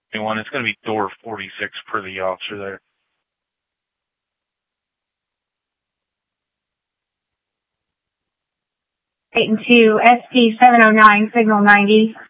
Anyone, it's going to be door 46 per the officer there. 8 and 2, ST 709, signal 90.